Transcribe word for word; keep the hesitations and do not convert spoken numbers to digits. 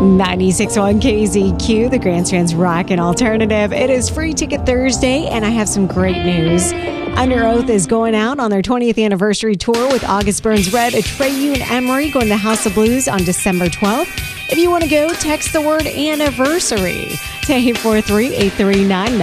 ninety-six point one K Z Q, the Grandstand's Rock and Alternative. It is Free Ticket Thursday, and I have some great news. Under Oath is going out on their twentieth anniversary tour with August Burns Red, Atreyu, and Emery going to House of Blues on December twelfth. If you want to go, text the word anniversary to eight four three, eight three nine,